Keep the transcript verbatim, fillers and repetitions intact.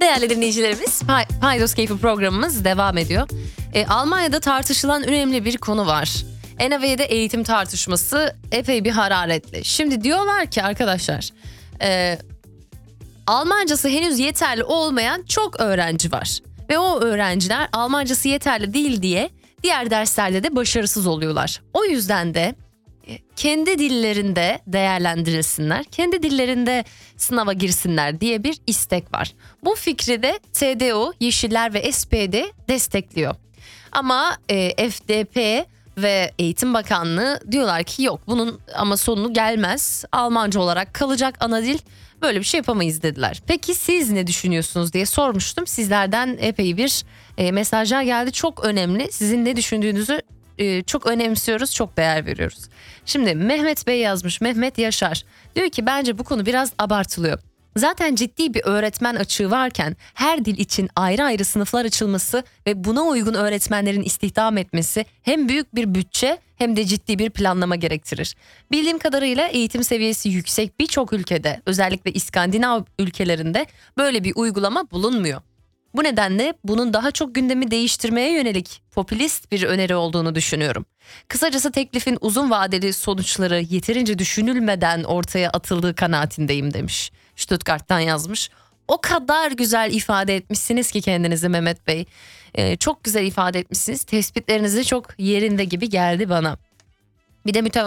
Değerli dinleyicilerimiz, Pay- Paydos Keyfi programımız devam ediyor. E, Almanya'da tartışılan önemli bir konu var. N A V'de eğitim tartışması epey bir hararetli. Şimdi diyorlar ki arkadaşlar, e, Almancası henüz yeterli olmayan çok öğrenci var. Ve o öğrenciler Almancası yeterli değil diye diğer derslerde de başarısız oluyorlar. O yüzden de kendi dillerinde değerlendirilsinler, kendi dillerinde sınava girsinler diye bir istek var. Bu fikri de C D U, Yeşiller ve S P D destekliyor. Ama e, F D P ve Eğitim Bakanlığı diyorlar ki yok, bunun ama sonu gelmez. Almanca olarak kalacak ana dil, böyle bir şey yapamayız dediler. Peki siz ne düşünüyorsunuz diye sormuştum. Sizlerden epey bir e, mesajlar geldi, çok önemli. Sizin ne düşündüğünüzü e, çok önemsiyoruz, çok değer veriyoruz. Şimdi Mehmet Bey yazmış, Mehmet Yaşar. Diyor ki bence bu konu biraz abartılıyor. Zaten ciddi bir öğretmen açığı varken her dil için ayrı ayrı sınıflar açılması ve buna uygun öğretmenlerin istihdam etmesi hem büyük bir bütçe hem de ciddi bir planlama gerektirir. Bildiğim kadarıyla eğitim seviyesi yüksek birçok ülkede, özellikle İskandinav ülkelerinde böyle bir uygulama bulunmuyor. Bu nedenle bunun daha çok gündemi değiştirmeye yönelik popülist bir öneri olduğunu düşünüyorum. Kısacası teklifin uzun vadeli sonuçları yeterince düşünülmeden ortaya atıldığı kanaatindeyim demiş. Stuttgart'tan yazmış. O kadar güzel ifade etmişsiniz ki kendinizi Mehmet Bey. Ee, çok güzel ifade etmişsiniz. Tespitleriniz de çok yerinde gibi geldi bana. Bir de mütevazi